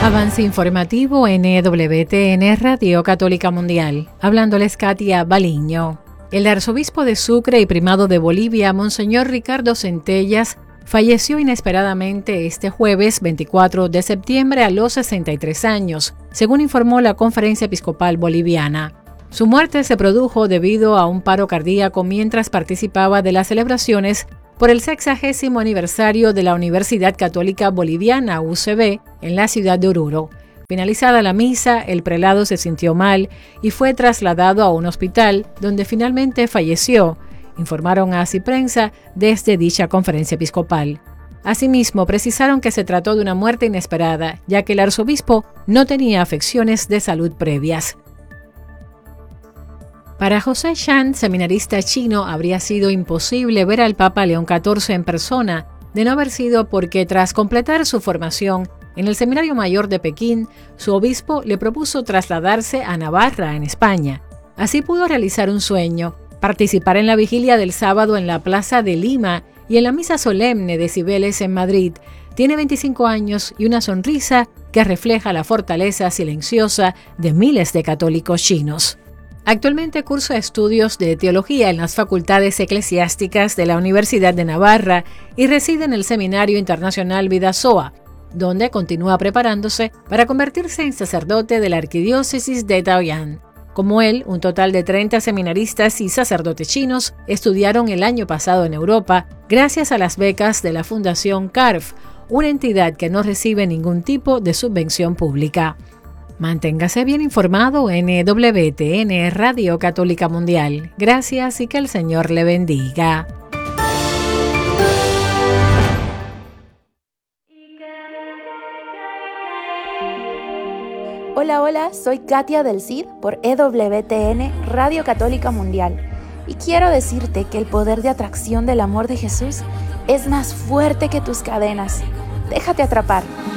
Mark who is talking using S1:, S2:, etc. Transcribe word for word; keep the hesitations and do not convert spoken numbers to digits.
S1: Avance informativo en E W T N Radio Católica Mundial. Hablándoles Katia Baliño. El arzobispo de Sucre y primado de Bolivia, Monseñor Ricardo Centellas, falleció inesperadamente este jueves veinticuatro de septiembre a los sesenta y tres años, según informó la Conferencia Episcopal Boliviana. Su muerte se produjo debido a un paro cardíaco mientras participaba de las celebraciones por el sexagésimo aniversario de la Universidad Católica Boliviana, U C B, en la ciudad de Oruro. Finalizada la misa, el prelado se sintió mal y fue trasladado a un hospital, donde finalmente falleció, informaron a Así Prensa desde dicha conferencia episcopal. Asimismo, precisaron que se trató de una muerte inesperada, ya que el arzobispo no tenía afecciones de salud previas. Para José Chan, seminarista chino, habría sido imposible ver al Papa León catorce en persona, de no haber sido porque tras completar su formación en el Seminario Mayor de Pekín, su obispo le propuso trasladarse a Navarra, en España. Así pudo realizar un sueño, participar en la vigilia del sábado en la Plaza de Lima y en la misa solemne de Cibeles en Madrid. Tiene veinticinco años y una sonrisa que refleja la fortaleza silenciosa de miles de católicos chinos. Actualmente cursa estudios de teología en las facultades eclesiásticas de la Universidad de Navarra y reside en el Seminario Internacional Vidasoa, donde continúa preparándose para convertirse en sacerdote de la arquidiócesis de Taoyuan. Como él, un total de treinta seminaristas y sacerdotes chinos estudiaron el año pasado en Europa gracias a las becas de la Fundación C A R F, una entidad que no recibe ningún tipo de subvención pública. Manténgase bien informado en E W T N Radio Católica Mundial. Gracias y que el Señor le bendiga.
S2: Hola, hola, soy Katia del Cid por E W T N Radio Católica Mundial y quiero decirte que el poder de atracción del amor de Jesús es más fuerte que tus cadenas. Déjate atrapar.